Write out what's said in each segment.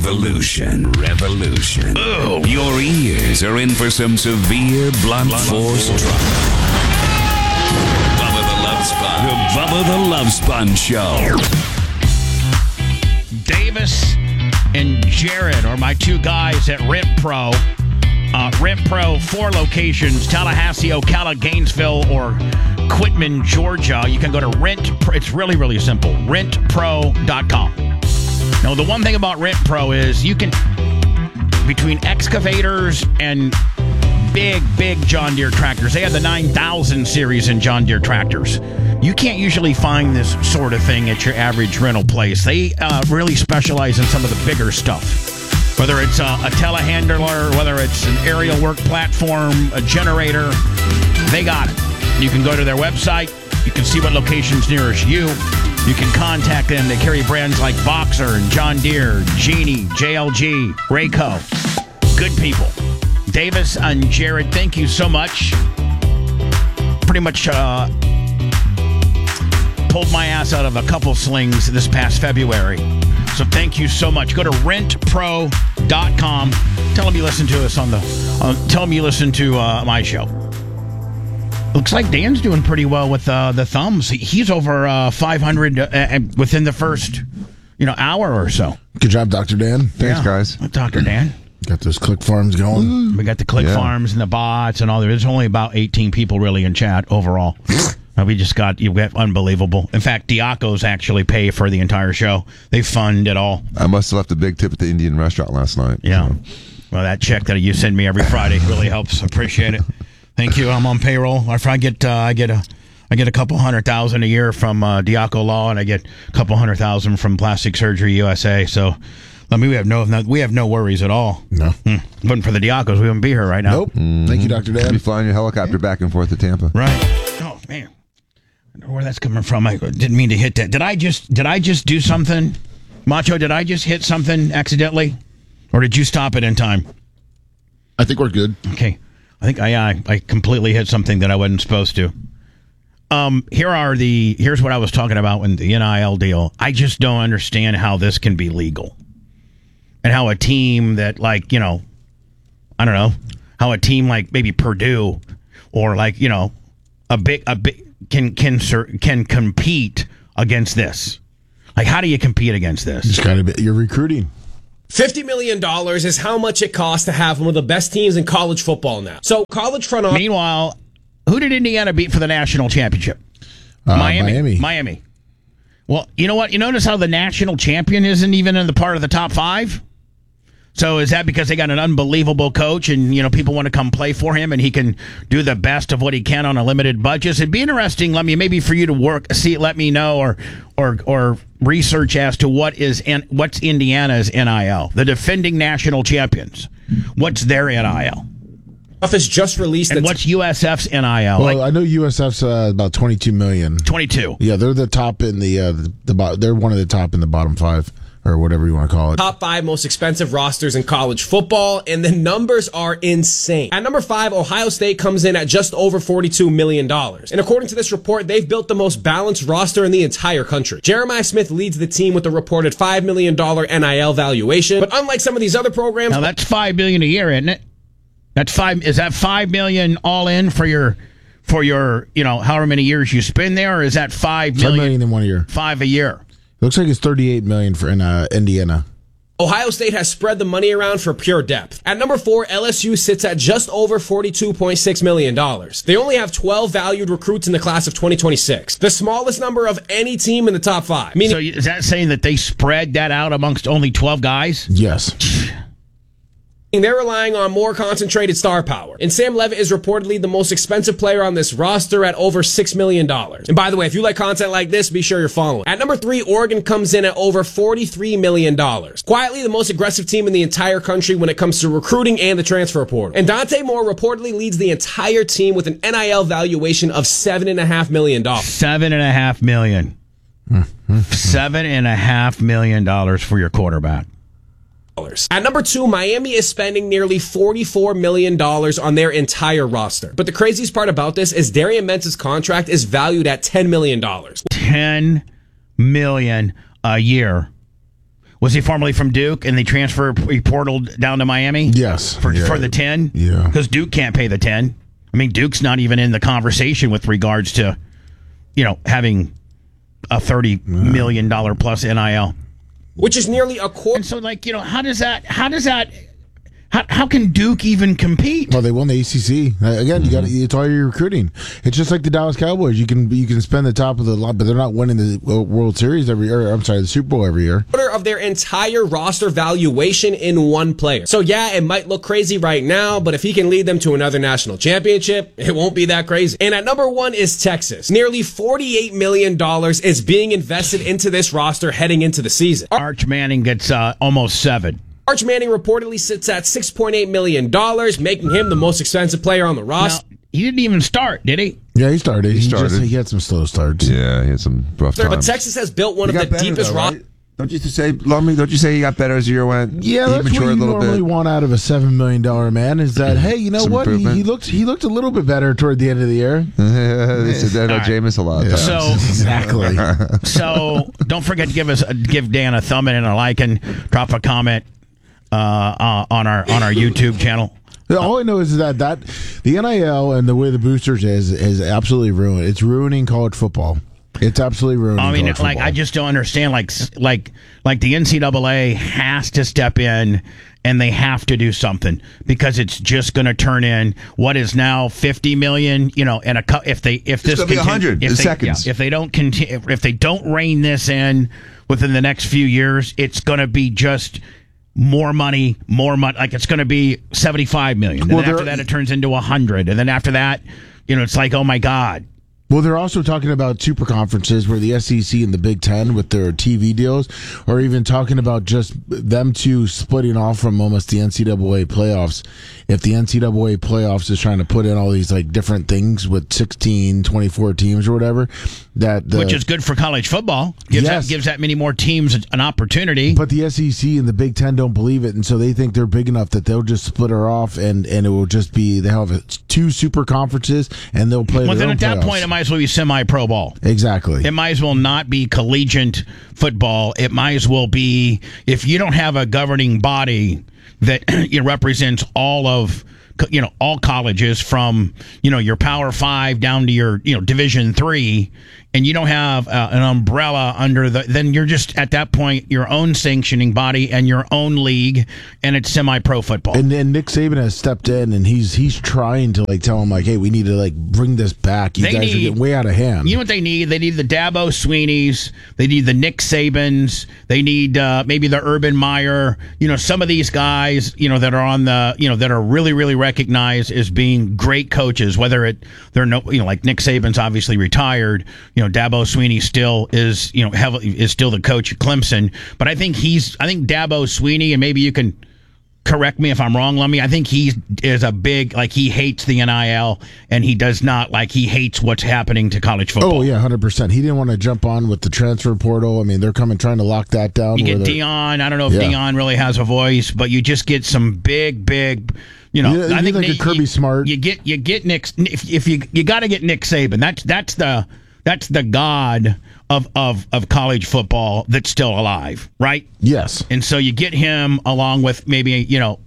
Revolution. Oh, your ears are in for some severe blunt force trauma. Bubba the Love Sponge. The Bubba the Love Sponge Show. Davis and Jared are my two guys at Rent Pro. Rent Pro, 4 locations: Tallahassee, Ocala, Gainesville, or Quitman, Georgia. You can go to it's really, really simple. RentPro.com. Now, the one thing about Rent Pro is you can, between excavators and big John Deere tractors, they have the 9000 series in John Deere tractors. You can't usually find this sort of thing at your average rental place. They really specialize in some of the bigger stuff. Whether it's a telehandler, whether it's an aerial work platform, a generator, they got it. You can go to their website. You can see what location's nearest you. You can contact them. They carry brands like Boxer and John Deere, Genie, JLG, Rayco. Good people. Davis and Jared, thank you so much. Pretty much pulled my ass out of a couple slings this past February. So thank you so much. Go to rentpro.com. Tell them you listen to us tell them you listen to my show. Looks like Dan's doing pretty well with the thumbs. He's over 500 within the first, hour or so. Good job, Dr. Dan. Thanks, guys. Dr. Dan. Got those click farms going. We got the click farms and the bots and all. There's only about 18 people really in chat overall. You got unbelievable. In fact, Diacos actually pay for the entire show. They fund it all. I must have left a big tip at the Indian restaurant last night. Yeah. So. Well, that check that you send me every Friday really helps. Appreciate it. Thank you. I'm on payroll. I get a couple $100,000 a year from Diaco Law, and I get a couple $100,000 from Plastic Surgery USA. So, we have no worries at all. No. Wasn't for the Diacos, we wouldn't be here right now. Nope. Thank you, Dr. Dan. You'll be flying your helicopter back and forth to Tampa. Right. Oh man, I don't know where that's coming from. I didn't mean to hit that. Did I just do something, Macho? Did I just hit something accidentally, or did you stop it in time? I think we're good. Okay. I think I completely hit something that I wasn't supposed to. Here's what I was talking about in the NIL deal. I just don't understand how this can be legal. And how a team that how a team like maybe Purdue or a big can compete against this. Like, how do you compete against this? Just gotta be, you're recruiting. $50 million is how much it costs to have one of the best teams in college football now. So, college front office. Meanwhile, who did Indiana beat for the national championship? Miami. Well, you know what? You notice how the national champion isn't even in the part of the top 5? So is that because they got an unbelievable coach and, people want to come play for him and he can do the best of what he can on a limited budget? It'd be interesting, maybe for you to let me know or research as to what's Indiana's NIL, the defending national champions. What's their NIL? Office just released. And what's USF's NIL? Well, I know USF's about $22 million. 22. Yeah, they're the top in they're one of the top in the bottom 5. Or whatever you want to call it. Top 5 most expensive rosters in college football, and the numbers are insane. At number 5, Ohio State comes in at just over $42 million. And according to this report, they've built the most balanced roster in the entire country. Jeremiah Smith leads the team with a reported $5 million NIL valuation. But unlike some of these other programs... Now, that's $5 million a year, isn't it? Is that $5 million all in for your however many years you spend there, or is that $5 million in 1 year? 5 a year. Looks like it's $38 million for Indiana. Ohio State has spread the money around for pure depth. At number 4, LSU sits at just over $42.6 million. They only have 12 valued recruits in the class of 2026, the smallest number of any team in the top 5. So is that saying that they spread that out amongst only 12 guys? Yes. They're relying on more concentrated star power. And Sam Levitt is reportedly the most expensive player on this roster at over $6 million. And by the way, if you like content like this, be sure you're following. At number 3, Oregon comes in at over $43 million. Quietly the most aggressive team in the entire country when it comes to recruiting and the transfer portal. And Dante Moore reportedly leads the entire team with an NIL valuation of $7.5 million. $7.5 million. $7.5 million for your quarterback. At number 2, Miami is spending nearly $44 million on their entire roster. But the craziest part about this is Darian Mentz's contract is valued at $10 million. $10 million a year. Was he formerly from Duke, and they portaled down to Miami? Yes. For the 10? Yeah. Because Duke can't pay the 10. I mean, Duke's not even in the conversation with regards to, having a $30 million plus NIL. Which is nearly a quarter. And so, how can Duke even compete? Well, they won the ACC. Again, it's all your recruiting. It's just like the Dallas Cowboys. You can spend the top of the line, but they're not winning the World Series the Super Bowl every year. Quarter of their entire roster valuation in one player. So yeah, it might look crazy right now, but if he can lead them to another national championship, it won't be that crazy. And at number 1 is Texas. Nearly $48 million is being invested into this roster heading into the season. Arch Manning gets almost 7. Arch Manning reportedly sits at $6.8 million, making him the most expensive player on the roster. Now, he didn't even start, did he? Yeah, he started. He had some slow starts. Yeah, he had some rough times. But Texas has built one of the deepest rosters. Don't you say, Lummy? Don't you say he got better as the year went? Yeah, that's what you normally want out of a $7 million man. Is that hey, you know Some what? He looked a little bit better toward the end of the year. They said that about Jameis a lot of times. So exactly. So don't forget to give Dan a thumb in and a like and drop a comment on our YouTube channel. All I know is that the NIL and the way the boosters is absolutely ruined. It's ruining college football. It's absolutely ruining. I mean, college football. I just don't understand. Like the NCAA has to step in and they have to do something because it's just going to turn in what is now $50 million. And if this could be 100 in seconds. If they don't continue, if they don't rein this in within the next few years, it's going to be just more money. Like it's going to be $75 million. And then after that, it turns into 100, and then after that, it's like, oh my God. Well, they're also talking about super conferences where the SEC and the Big Ten with their TV deals are even talking about just them two splitting off from almost the NCAA playoffs. If the NCAA playoffs is trying to put in all these like different things with 16, 24 teams or whatever, which is good for college football. Gives that many more teams an opportunity. But the SEC and the Big Ten don't believe it, and so they think they're big enough that they'll just split her off, and it will just be they have 2 super conferences and they'll play. Well, their then own at that playoffs. point, it might as well be semi-pro ball. Exactly. It might as well not be collegiate football. It might as well be, if you don't have a governing body that represents all of all colleges from your Power 5 down to your Division 3, and you don't have an umbrella under then you're just at that point your own sanctioning body and your own league, and it's semi-pro football. And then Nick Saban has stepped in, and he's trying to tell them hey, we need to bring this back. You guys are getting way out of hand. You know what they need? They need the Dabo Sweeneys. They need the Nick Sabans. They need maybe the Urban Meyer. Some of these guys that are on the that are really really recognized as being great coaches. Whether they're like Nick Saban's obviously retired. Dabo Sweeney still is is still the coach at Clemson, but I think Dabo Sweeney, and maybe you can correct me if I'm wrong, Lummy. I think he is a big he hates the NIL, and he does not he hates what's happening to college football. Oh yeah, 100%. He didn't want to jump on with the transfer portal. I mean, they're trying to lock that down. You get Deion. I don't know if Deion really has a voice, but you just get some big. I think a Kirby Smart. You get Nick. If you got to get Nick Saban. That's the god of college football that's still alive, right? Yes. And so you get him along with maybe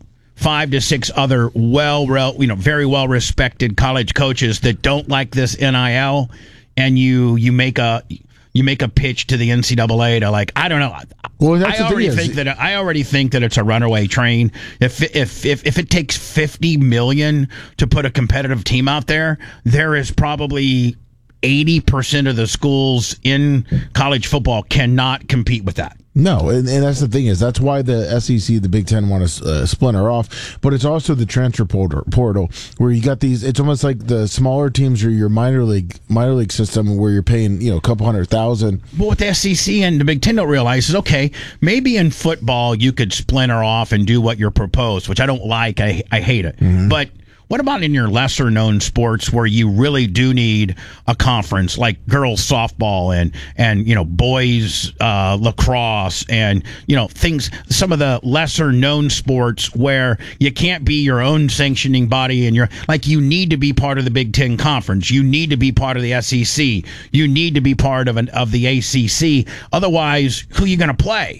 5 to 6 other very well respected college coaches that don't like this NIL, and you make a pitch to the NCAA to I don't know. Well, that's I already think that it's a runaway train. If it takes $50 million to put a competitive team out there, there is probably 80% of the schools in college football cannot compete with that. No, and that's the thing is that's why the SEC, the Big Ten, want to splinter off. But it's also the transfer portal where you got these. It's almost like the smaller teams are your minor league system where you're paying a couple $100,000. But what the SEC and the Big Ten don't realize is maybe in football you could splinter off and do what you're proposed, which I don't like. I hate it, but. What about in your lesser-known sports where you really do need a conference like girls softball and boys lacrosse and things, some of the lesser-known sports where you can't be your own sanctioning body and you need to be part of the Big Ten Conference, you need to be part of the SEC, you need to be part of the ACC. Otherwise, who are you going to play?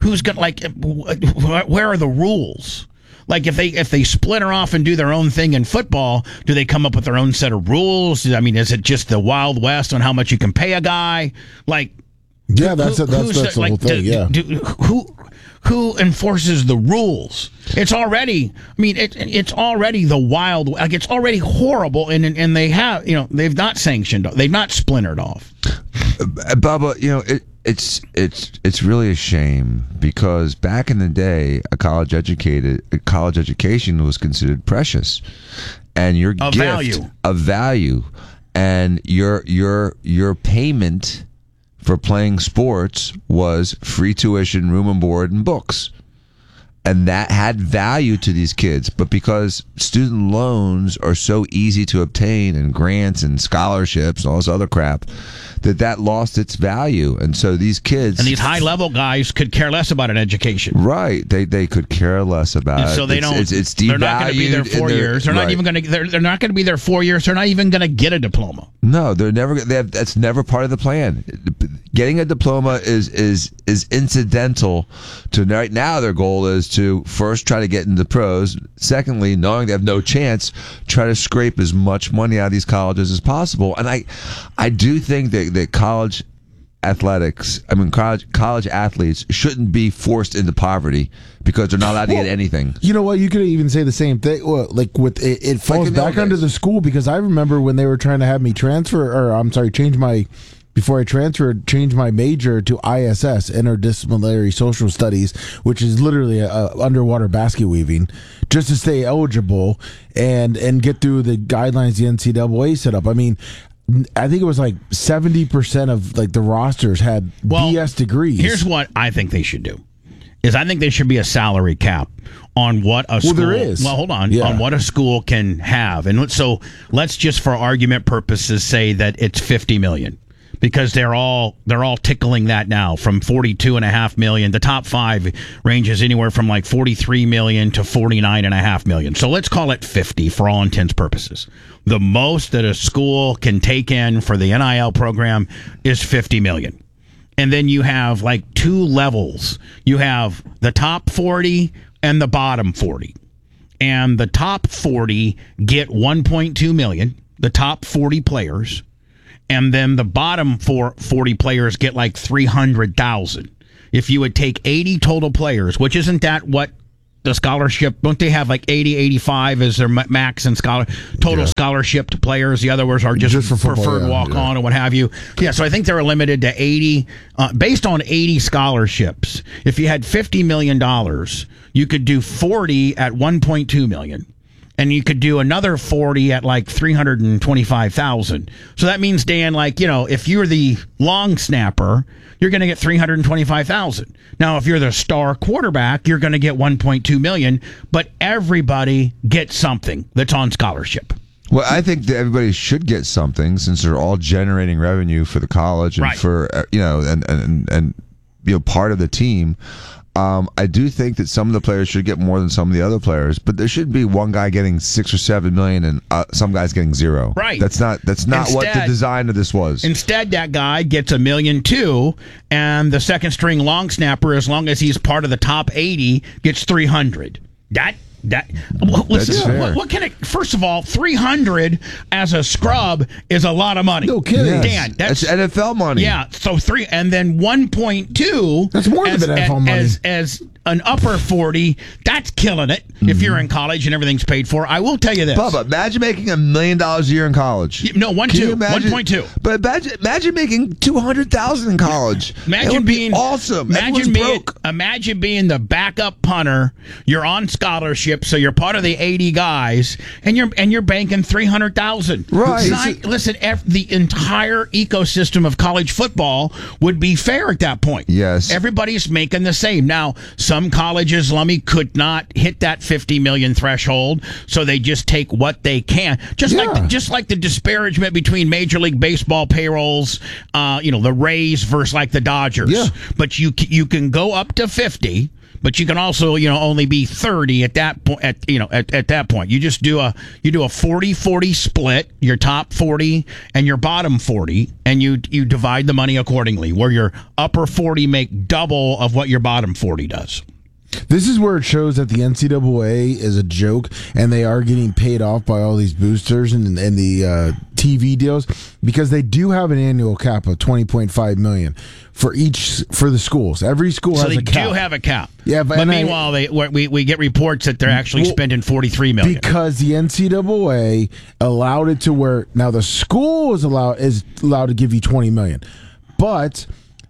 who's got like where are the rules? Like if they splinter off and do their own thing in football, do they come up with their own set of rules? I mean, is it just the Wild West on how much you can pay a guy? Like, yeah, that's the whole thing. Yeah, who enforces the rules? It's already. I mean, it's already the wild. Like it's already horrible, and they have they've not sanctioned. They've not splintered off. Bubba, it's really a shame because back in the day, a college education was considered precious, and your gift of value, and your payment for playing sports was free tuition, room and board, and books. And that had value to these kids. But because student loans are so easy to obtain and grants and scholarships and all this other crap, that lost its value. And so these kids... And these high-level guys could care less about an education. Right. They could care less about it. So they don't... It's devalued. They're not going to be there 4 years. They're not even going to... They're not going to be there 4 years. They're not even going to get a diploma. No, they're never... That's never part of the plan. Getting a diploma is incidental to... Right now, their goal is to first try to get into pros. Secondly, knowing they have no chance, try to scrape as much money out of these colleges as possible. And I do think that college athletics, college athletes shouldn't be forced into poverty because they're not allowed to get anything. You know what? You could even say the same thing. Well, like with it falls back under the school, because I remember when they were trying to have me change my major to ISS, Interdisciplinary Social Studies, which is literally underwater basket weaving, just to stay eligible and get through the guidelines the NCAA set up. I mean, I think it was like 70% of like the rosters had BS degrees. Here's what I think they should do. I think there should be a salary cap on what a school... Well, there is. Well, hold on. Yeah. On what a school can have. And so let's just for argument purposes say that it's $50 million. Because they're all tickling that now from $42.5 million. The top five ranges anywhere from like $43 million to $49.5 million. So let's call it 50 for all intents purposes. The most that a school can take in for the NIL program is $50 million. And then you have like two levels. You have the top 40 and the bottom 40. And the top 40 get $1.2 million. The top 40 players. And then the bottom 40 players get like $300,000. If you would take 80 total players, which isn't that what the scholarship, don't they have like 80, 85 as their max and total scholarship to players? The others are just preferred walk-on or what have you. Yeah, so I think they're limited to 80, based on 80 scholarships. If you had $50 million, you could do 40 at $1.2 million. And you could do another 40 at like $325,000. So that means, Dan, like, if you're the long snapper, you're going to get $325,000. Now, if you're the star quarterback, you're going to get $1.2 million. But everybody gets something that's on scholarship. Well, I think that everybody should get something since they're all generating revenue for the college and for and part of the team. I do think that some of the players should get more than some of the other players, but there should be one guy getting $6 or $7 million and some guys getting $0. Right. That's not what the design of this was. Instead, that guy gets $1 million too, and the second string long snapper, as long as he's part of the top 80, gets $300. Listen, what can it? First of all, $300 as a scrub is a lot of money. No kidding, yes. Dan. That's NFL money. Yeah, so 3, and then 1.2. That's more than NFL money. As an upper 40, that's killing it. If you're in college and everything's paid for, I will tell you this. Bubba, imagine making $1 million a year in college. No, 1.2. But imagine making $200,000 in college. Imagine being awesome. Imagine being the backup punter. You're on scholarship, so you're part of the 80 guys, and you're banking $300,000. Right. Listen, the entire ecosystem of college football would be fair at that point. Yes. Everybody's making the same. Now, some colleges, Lummy, could not hit that $50 million threshold, so they just take what they can. Just like the disparagement between Major League Baseball payrolls, the Rays versus like the Dodgers. Yeah. But you can go up to 50. but you can also, only be 30 at that point. At that point, you do a 40-40 split, your top 40 and your bottom 40, and you divide the money accordingly, where your upper 40 make double of what your bottom 40 does. This is where it shows that the NCAA is a joke, and they are getting paid off by all these boosters and the TV deals, because they do have an annual cap of $20.5 million for the schools. Every school has a cap. So they do have a cap. Yeah, but meanwhile, we get reports that they're actually spending $43 million because the NCAA allowed it to where now the school is allowed to give you $20 million, but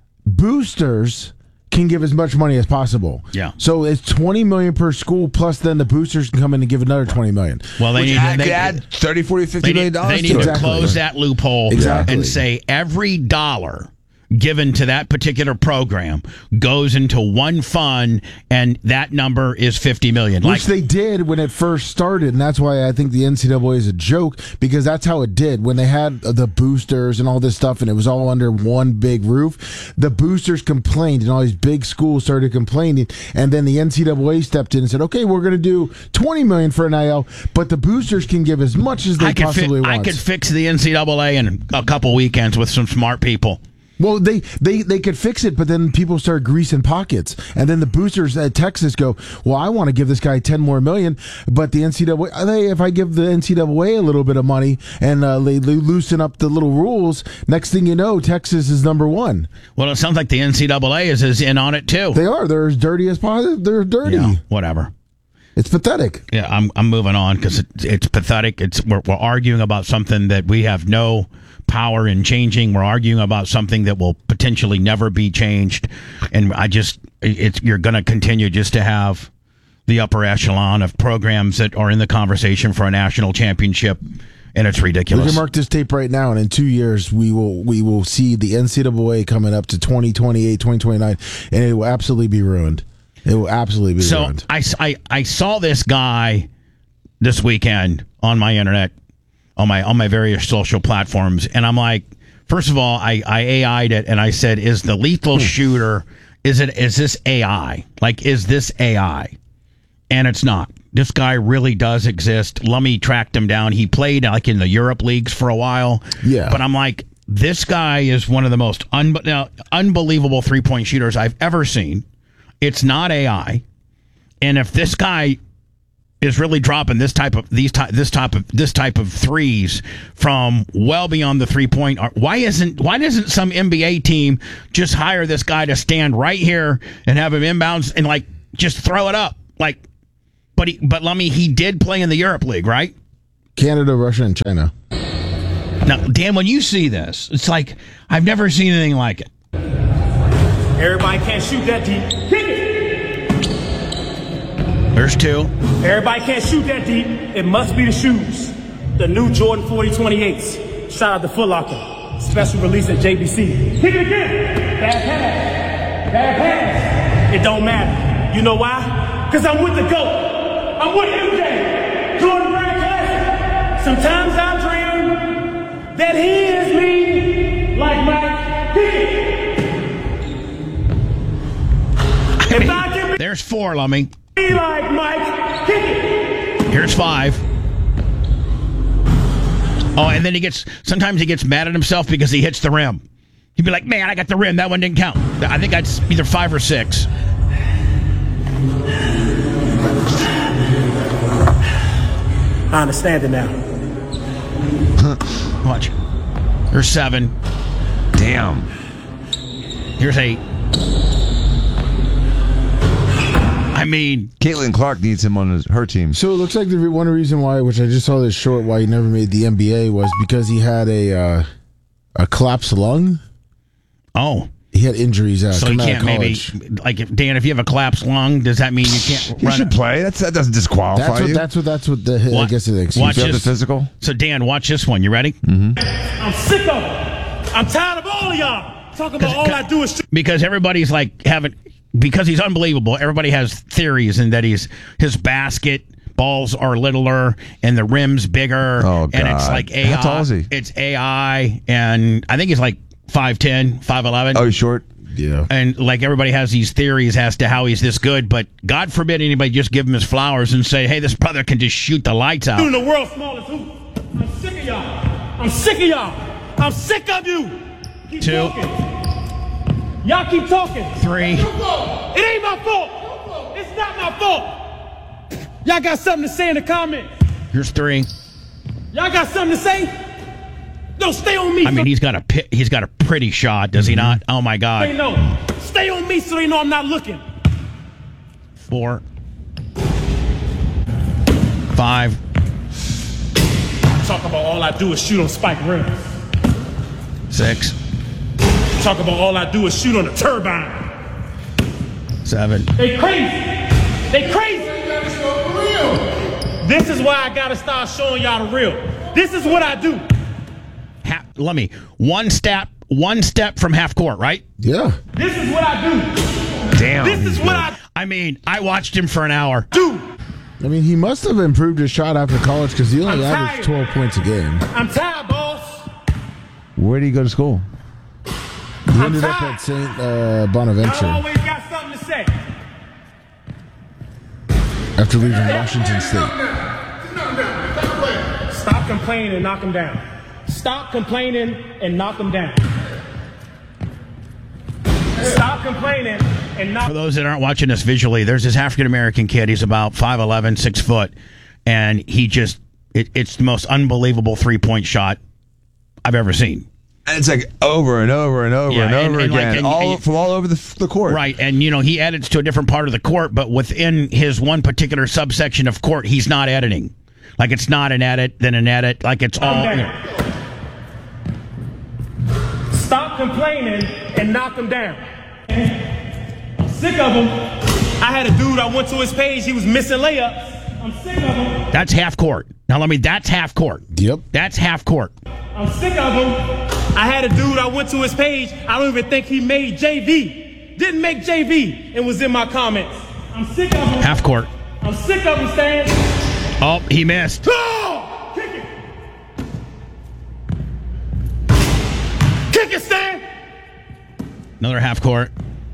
boosters can give as much money as possible. Yeah. So it's $20 million per school, plus then the boosters can come in and give another $20 million. Well, they add $30, $40, $50 million. They need to close that loophole and say every dollar given to that particular program goes into one fund, and that number is $50 million. Which they did when it first started, and that's why I think the NCAA is a joke, because that's how it did. When they had the boosters and all this stuff, and it was all under one big roof, the boosters complained, and all these big schools started complaining, and then the NCAA stepped in and said, okay, we're going to do $20 million for NIL, but the boosters can give as much as they possibly want. I could fix the NCAA in a couple weekends with some smart people. Well, they could fix it, but then people start greasing pockets, and then the boosters at Texas go, well, I want to give this guy $10 more million, but the NCAA, if I give the NCAA a little bit of money and they loosen up the little rules, next thing you know, Texas is number one. Well, it sounds like the NCAA is in on it too. They are. They're as dirty as possible. They're dirty. Yeah, whatever. It's pathetic. Yeah, I'm moving on because it's pathetic. We're arguing about something that we have no power in changing. We're arguing about something that will potentially never be changed, and you're going to continue just to have the upper echelon of programs that are in the conversation for a national championship, and it's ridiculous. We can mark this tape right now, and in 2 years we will see the NCAA coming up to 2028, 2029, and it will absolutely be ruined. It will absolutely be ruined. So I saw this guy this weekend on my internet, on my various social platforms, and I'm like, first of all, I AI'd it, and I said, is the lethal shooter, is this AI? Like, is this AI? And it's not. This guy really does exist. Lummy tracked him down. He played like in the Europe leagues for a while. Yeah. But I'm like, this guy is one of the most unbelievable three-point shooters I've ever seen. It's not AI. And if this guy is really dropping this type of threes from well beyond the 3-point arc, why doesn't some NBA team just hire this guy to stand right here and have him inbounds and like just throw it up? Like, but Lummy, he did play in the Europe League, right? Canada, Russia, and China. Now, Dan, when you see this, it's like I've never seen anything like it. Everybody can't shoot that deep. Kick it! There's two. Everybody can't shoot that deep. It must be the shoes. The new Jordan 40/28s. Shout out to Foot Locker. Special release at JBC. Kick it again! Bad pass. Bad pass. It don't matter. You know why? Because I'm with the GOAT. I'm with MJ. Jordan Brand Classic. Sometimes I dream that he is me like Mike. Kick it! There's four, Lummy. Be like Mike, kick it. Here's five. Oh, and then sometimes he gets mad at himself because he hits the rim. He'd be like, man, I got the rim. That one didn't count. I think that's either 5 or 6. I understand it now. Watch. There's 7. Damn. Here's 8. I mean, Caitlin Clark needs him on her team. So it looks like the one reason why, which I just saw this short, why he never made the NBA was because he had a collapsed lung. Oh. He had injuries so coming he can't out of college. maybe, like, Dan, if you have a collapsed lung, does that mean you can't You should play. That doesn't disqualify you. That's what I guess it is. Watch You have the this. physical? So, Dan, watch this one. You ready? I'm sick of it. I'm tired of all of y'all talking about all I do is shoot. Because everybody's like because he's unbelievable, everybody has theories and that his basket balls are littler and the rim's bigger. Oh, God. And it's like AI. How tall is he? It's AI, and I think he's like 5'10", 5'11". Oh, he's short. Yeah. And like everybody has these theories as to how he's this good, but God forbid anybody just give him his flowers and say, hey, this brother can just shoot the lights out. Doing the world's smallest hoop. I'm sick of y'all. I'm sick of y'all. I'm sick of you. Keep 2. talking. Y'all keep talking. 3. It ain't my fault. It's not my fault. Y'all got something to say in the comments. Here's 3. Y'all got something to say? No, stay on me. I mean, he's got a pretty shot, does he not? Oh my They God. know. Stay on me so they know I'm not looking. 4. 5. Talk about all I do is shoot on spike rims. 6. Talk about all I do is shoot on a turbine. 7. They crazy. They crazy. This is why I gotta start showing y'all the real. This is what I do. Let me one step from half court, right? Yeah. This is what I do. Damn. This is what I mean, I watched him for an hour. do. I mean, he must have improved his shot after college because he only I'm averaged tired. 12 points a game. I'm tired, boss. Where did he go to school? He ended up at St. I Bonaventure always got something to say. after leaving Washington State. Stop complaining and knock them down. Stop complaining and knock them down. Stop complaining and knock. For those that aren't watching this visually, there's this African American kid. He's about 5'11", 6 foot, and he just it's the most unbelievable 3-point shot I've ever seen. And it's like over and over and over Yeah, and over and like- again, and- from all over the court. Right, and he edits to a different part of the court, but within his one particular subsection of court, he's not editing. Like it's not an edit, then an edit. Like it's all. Calm down. Stop complaining and knock them down. I'm sick of them. I had a dude, I went to his page, he was missing layups. I'm sick of them. That's half court. Now, that's half court. Yep. That's half court. I'm sick of him. I had a dude, I went to his page, I don't even think he made JV. Didn't make JV and was in my comments. I'm sick of him. Half court. I'm sick of him, Stan. Oh, he missed. Oh! Kick it. Kick it, Stan. Another half court.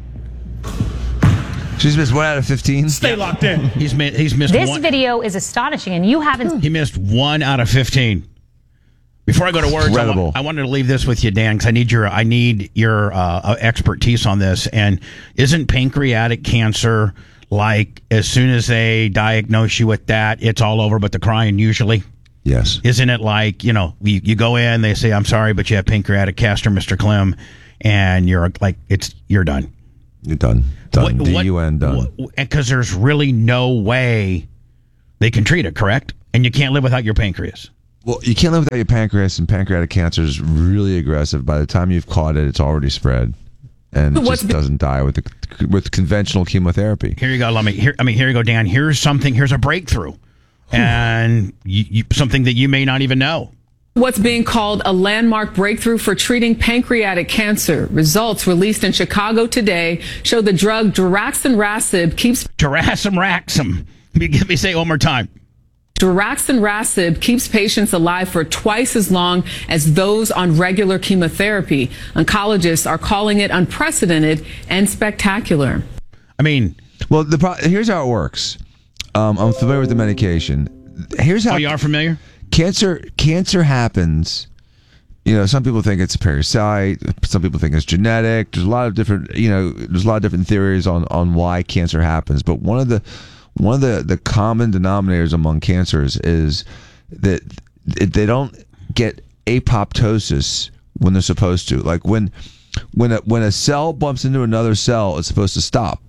She's missed 1 out of 15. Stay locked in. He's missed This one. video is astonishing, and you haven't. He missed 1 out of 15. Before I go to words, Incredible. I wanted to leave this with you, Dan, because I need your expertise on this. And isn't pancreatic cancer like as soon as they diagnose you with that, it's all over but the crying usually? Yes. Isn't it like, you go in, they say, I'm sorry, but you have pancreatic cancer, Mr. Clem, and you're like, you're done. You're done. Done. D-U-N, done. Because there's really no way they can treat it, correct? And you can't live without your pancreas. Well, you can't live without your pancreas, and pancreatic cancer is really aggressive. By the time you've caught it, it's already spread, and it just doesn't die with conventional chemotherapy. Here you go. Here you go, Dan. Here's a breakthrough, and something that you may not even know. What's being called a landmark breakthrough for treating pancreatic cancer. Results released in Chicago today show the drug daraxonrasib keeps Daraxonrasib. Let me say it one more time. Daraxonrasib keeps patients alive for twice as long as those on regular chemotherapy. Oncologists are calling it unprecedented and spectacular. I mean, well, here's how it works. I'm familiar with the medication. Here's how. Oh, you are familiar? Cancer happens. Some people think it's a parasite. Some people think it's genetic. There's a lot of different. There's a lot of different theories on why cancer happens. But one of the common denominators among cancers is that they don't get apoptosis when they're supposed to. Like when a cell bumps into another cell, it's supposed to stop.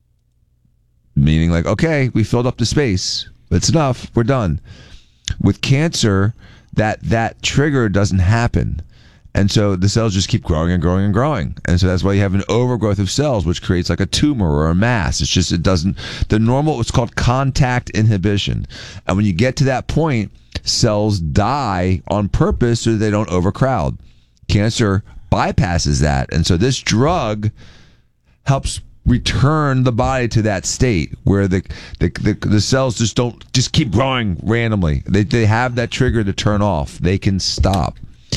Meaning, like, okay, we filled up the space. It's enough. We're done. With cancer, that trigger doesn't happen. And so the cells just keep growing and growing and growing. And so that's why you have an overgrowth of cells, which creates like a tumor or a mass. It doesn't, it's called contact inhibition. And when you get to that point, cells die on purpose so they don't overcrowd. Cancer bypasses that. And so this drug helps return the body to that state where the cells just keep growing randomly. They have that trigger to turn off. They can stop.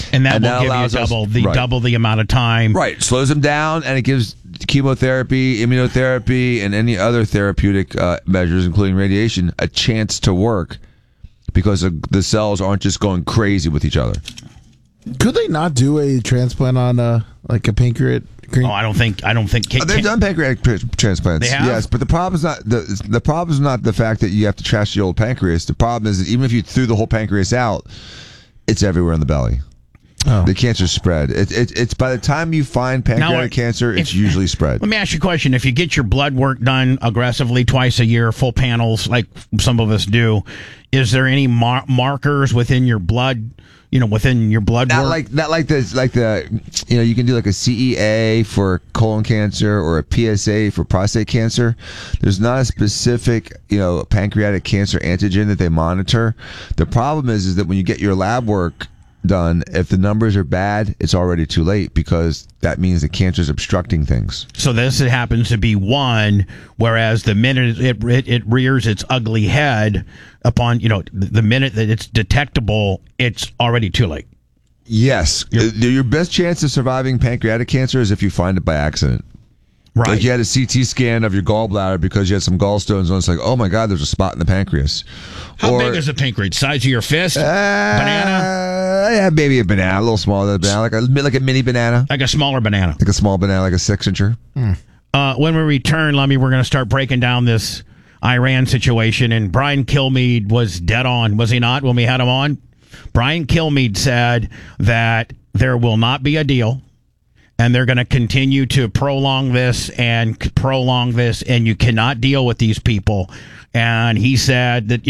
And that will give you allows us- double the amount of time. Right. Slows them down, and it gives chemotherapy, immunotherapy, and any other therapeutic measures, including radiation, a chance to work because the cells aren't just going crazy with each other. Could they not do a transplant on like a pancreatic? Oh, I don't think. They've done pancreatic transplants. They have? Yes, but the problem is not the problem is not the fact that you have to trash the old pancreas. The problem is that even if you threw the whole pancreas out, it's everywhere in the belly. Oh. The cancer spread. It's by the time you find pancreatic cancer, it's usually spread. Let me ask you a question. If you get your blood work done aggressively twice a year, full panels, like some of us do, is there any markers within your blood? Within your blood work? Not like the you can do like a CEA for colon cancer or a PSA for prostate cancer. There's not a specific pancreatic cancer antigen that they monitor. The problem is that when you get your lab work done, if the numbers are bad, it's already too late because that means the cancer is obstructing things. So this happens to be one, whereas the minute it rears its ugly head upon, the minute that it's detectable, it's already too late. Yes. Your best chance of surviving pancreatic cancer is if you find it by accident. Right. Like you had a CT scan of your gallbladder because you had some gallstones and it's like, oh my God, there's a spot in the pancreas. How big is the pancreas? Size of your fist? Banana? Yeah, maybe a banana, a little smaller than a banana, like a mini banana. Like a smaller banana. Like a small banana, like a 6-incher. When we return, Lummy, we're going to start breaking down this Iran situation. And Brian Kilmeade was dead on, was he not, when we had him on? Brian Kilmeade said that there will not be a deal. And they're going to continue to prolong this, and you cannot deal with these people. And he said that,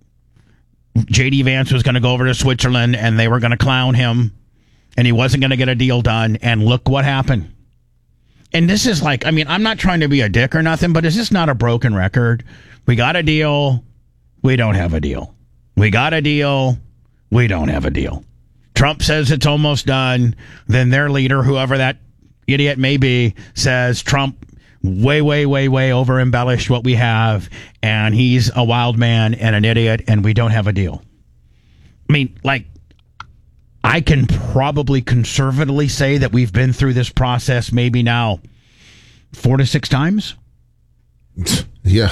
J.D. Vance was going to go over to Switzerland, and they were going to clown him, and he wasn't going to get a deal done. And look what happened. And this is like, I'm not trying to be a dick or nothing, but is this not a broken record? We got a deal. We don't have a deal. We got a deal. We don't have a deal. Trump says it's almost done. Then their leader, whoever that idiot may be, says Trump way over embellished what we have, and he's a wild man and an idiot, and we don't have a deal. I can probably conservatively say that we've been through this process maybe now 4 to 6 times. Yeah.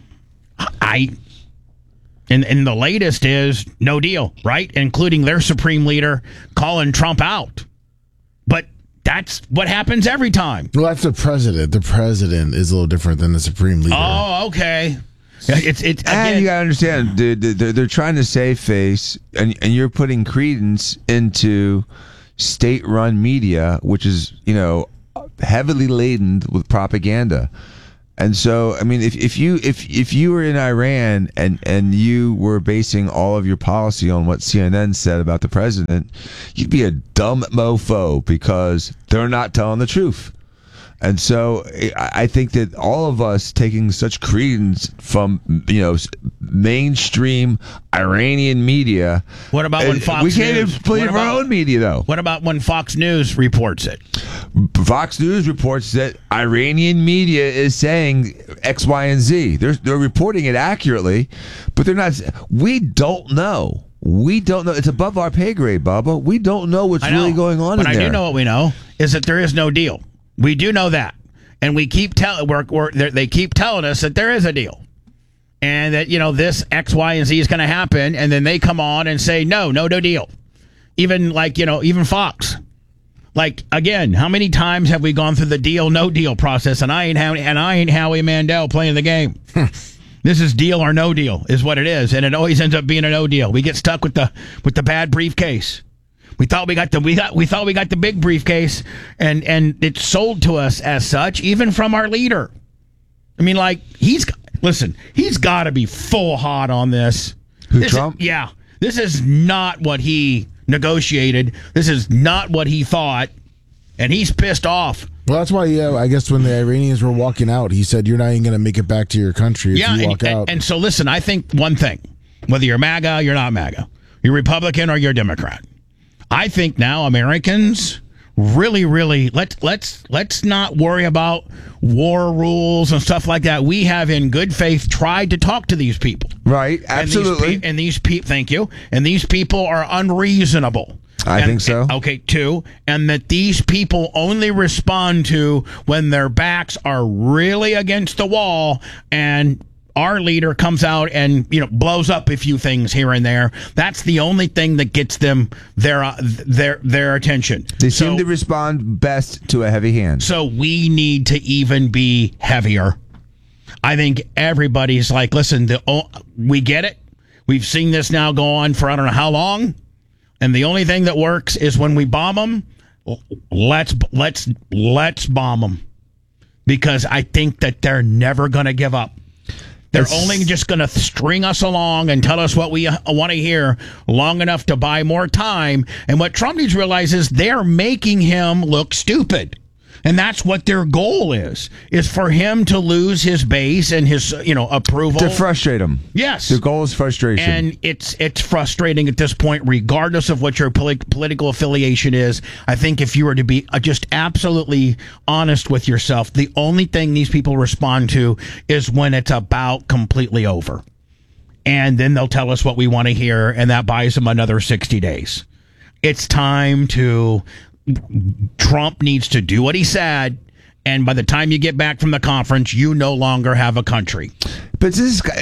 And the latest is no deal, right? Including their supreme leader calling Trump out. But that's what happens every time. Well, that's the president. The president is a little different than the supreme leader. Oh, okay. It's again, and you gotta understand, they're trying to save face, and you're putting credence into state-run media, which is heavily laden with propaganda. And so, if you were in Iran and you were basing all of your policy on what CNN said about the president, you'd be a dumb mofo because they're not telling the truth. And so I think that all of us taking such credence from mainstream Iranian media. What about when Fox News? We can't even believe our own media, though. What about when Fox News reports it? Fox News reports that Iranian media is saying X, Y, and Z. They're reporting it accurately, but they're not. We don't know. We don't know. It's above our pay grade, Bubba. We don't know what's really going on in there. But I do know what we know is that there is no deal. We do know that, and we keep they keep telling us that there is a deal, and that this X, Y, and Z is going to happen, and then they come on and say no deal. Even even Fox. Again, how many times have we gone through the deal, no deal process? And I ain't Howie Mandel playing the game. This is deal or no deal, is what it is, and it always ends up being a no deal. We get stuck with the bad briefcase. We thought we got the big briefcase, and it's sold to us as such, even from our leader. He's got to be full hot on this. Trump? Yeah, this is not what he negotiated. This is not what he thought, and he's pissed off. Well, that's why, I guess when the Iranians were walking out, he said, you're not even going to make it back to your country if you walk out. And so, listen, I think one thing, whether you're MAGA, you're not MAGA, you're Republican or you're Democrat, I think now Americans really let's not worry about war rules and stuff like that. We have in good faith tried to talk to these people. Right, absolutely. And these people, thank you. And these people are unreasonable. I think so. Okay, 2, and that these people only respond to when their backs are really against the wall and our leader comes out and blows up a few things here and there. That's the only thing that gets them their attention. They seem to respond best to a heavy hand. So we need to even be heavier. I think everybody's like, listen, we get it. We've seen this now go on for I don't know how long, and the only thing that works is when we bomb them. Let's bomb them, because I think that they're never going to give up. They're only just going to string us along and tell us what we want to hear long enough to buy more time. And what Trump needs to realize is they're making him look stupid. And that's what their goal is for him to lose his base and his, approval. To frustrate him. Yes. The goal is frustration. And it's frustrating at this point, regardless of what your political affiliation is. I think if you were to be just absolutely honest with yourself, the only thing these people respond to is when it's about completely over. And then they'll tell us what we want to hear, and that buys them another 60 days. It's time to... Trump needs to do what he said, and by the time you get back from the conference, you no longer have a country. But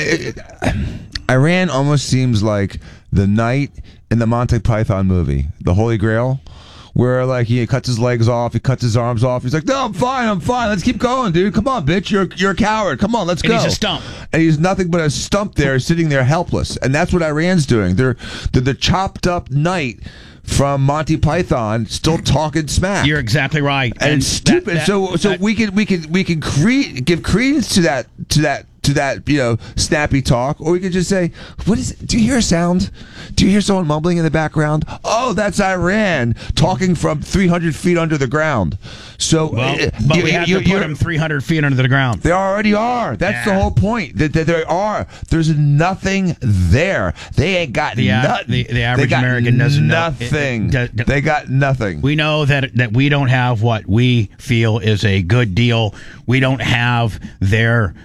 Iran almost seems like the knight in the Monty Python movie, The Holy Grail, where like he cuts his legs off, he cuts his arms off. He's like, "No, I'm fine. Let's keep going, dude. Come on, bitch. You're a coward. Come on, let's go." And he's a stump. And he's nothing but a stump there, sitting there helpless. And that's what Iran's doing. They're the chopped up knight from Monty Python, still talking smack. You're exactly right, and it's stupid. So we can give credence to that snappy talk, or we could just say, "What is it? Do you hear a sound? Do you hear someone mumbling in the background? Oh, that's Iran talking from 300 feet under the ground." So, but we have to put them 300 feet under the ground. They already are. That's the whole point. That there are. There's nothing there. They ain't got nothing. The average American doesn't know nothing. They got nothing. We know that we don't have what we feel is a good deal. We don't have their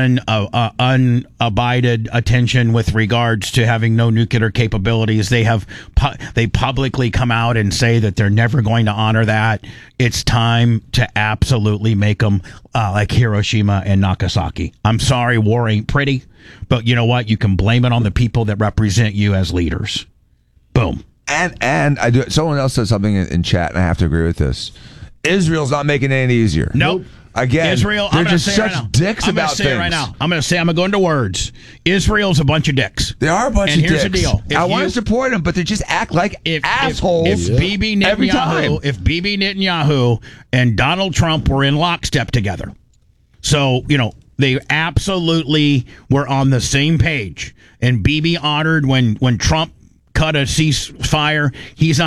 unabided attention with regards to having no nuclear capabilities. They publicly come out and say that they're never going to honor that. It's time to absolutely make them like Hiroshima and Nagasaki. I'm sorry, war ain't pretty, but you know what? You can blame it on the people that represent you as leaders. Boom. And I do. Someone else said something in chat, and I have to agree with this. Israel's not making it any easier. Nope. Again, Israel, they're just such dicks about things. I'm going to say it right now. I'm going to go into words. Israel's a bunch of dicks. They are a bunch of dicks. And here's the deal. I want to support them, but they just act like assholes if Bibi Netanyahu and Donald Trump were in lockstep together. So, they absolutely were on the same page. And Bibi honored when Trump cut a ceasefire. He's